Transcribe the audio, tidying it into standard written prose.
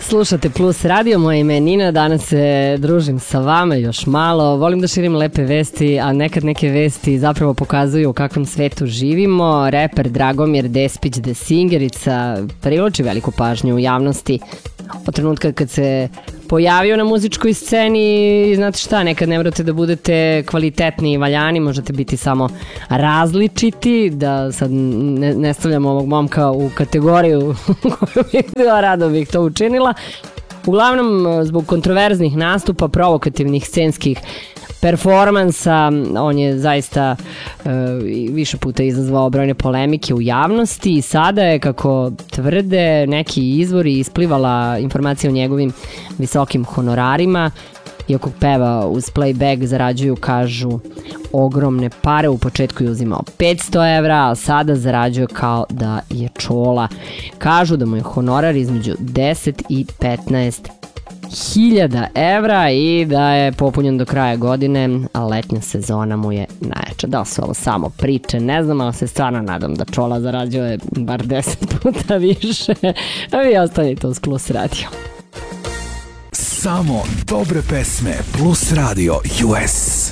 Slušate Plus Radio, moje ime je Nina, danas se družim sa vama još malo. Volim da širim lepe vesti, a nekad neke vesti zapravo pokazuju u kakvom svetu živimo. Reper Dragomir Despić de Singerica privlači veliku pažnju u javnosti od trenutka kad se pojavio na muzičkoj sceni. Znate šta, nekad ne morate da budete kvalitetni i valjani, možete biti samo različiti, da sad ne stavljamo ovog momka u kategoriju koju bih bila, rado bih to učinila. Uglavnom, zbog kontroverznih nastupa, provokativnih scenskih performansa, on je zaista više puta izazvao brojne polemike u javnosti i sada je, kako tvrde neki izvori, isplivala informacija o njegovim visokim honorarima. Iako peva uz playback, zarađuju, kažu, ogromne pare. U početku je uzimao 500 evra, a sada zarađuje kao da je čola. Kažu da mu je honorar između 10 i 15 hiljada evra i da je popunjen do kraja godine, a letnja sezona mu je najjača. Da li su ovo samo priče, ne znam, ali se stvarno nadam da čola zarađuje bar 10 puta više. A vi ostanite uz Plus Radio. Samo dobre pesme Plus Radio US.